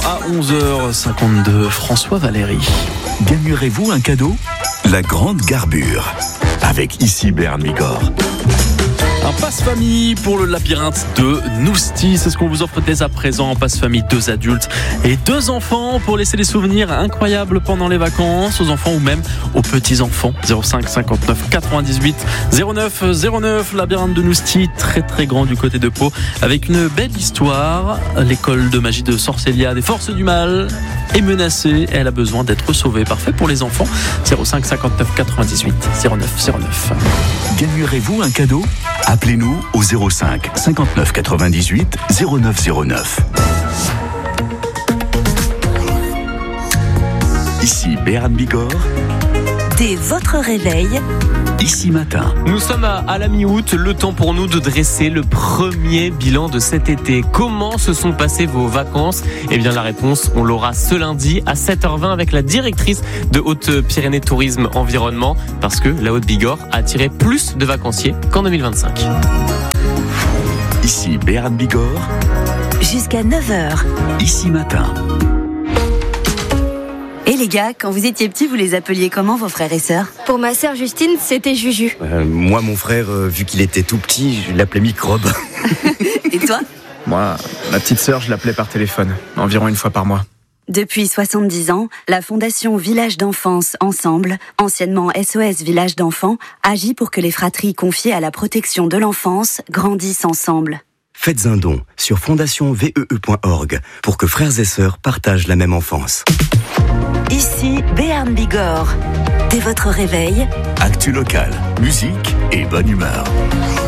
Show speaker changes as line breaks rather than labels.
à 11h52. François Valéry.
Gagnerez-vous un cadeau ? La grande garbure. Avec ici Béarn Bigorre.
Un passe-famille pour le labyrinthe de Nousty. C'est ce qu'on vous offre dès à présent. Passe-famille, 2 adultes et 2 enfants pour laisser des souvenirs incroyables pendant les vacances aux enfants ou même aux petits-enfants. 05 59 98 09 09. Labyrinthe de Nousty, très très grand du côté de Pau, avec une belle histoire. L'école de magie de Sorcelia des forces du mal est menacée. Elle a besoin d'être sauvée. Parfait pour les enfants. 05 59 98 09 09.
Gagnerez-vous un cadeau ? Appelez-nous au 05 59 98 09 09. Ici Béarn Bigorre.
Dès votre réveil,
Ici matin.
Nous sommes à la mi-août, le temps pour nous de dresser le premier bilan de cet été. Comment se sont passées vos vacances ? Eh bien la réponse, on l'aura ce lundi à 7h20 avec la directrice de Haute-Pyrénées Tourisme Environnement, parce que la Haute-Bigorre a attiré plus de vacanciers qu'en 2025.
Ici Béarn Bigorre.
jusqu'à 9h.
Ici matin.
Et les gars, quand vous étiez petits, vous les appeliez comment vos frères et sœurs ?
Pour ma sœur Justine, c'était Juju.
Moi, mon frère, vu qu'il était tout petit, je l'appelais Microbe.
Et toi ?
Moi, ma petite sœur, je l'appelais par téléphone, environ une fois par mois.
Depuis 70 ans, la Fondation Village d'Enfance Ensemble, anciennement SOS Village d'Enfants, agit pour que les fratries confiées à la protection de l'enfance grandissent ensemble.
Faites un don sur fondationvee.org pour que frères et sœurs partagent la même enfance.
Ici, Béarn Bigorre. Dès votre réveil,
Actu local, musique et bonne humeur.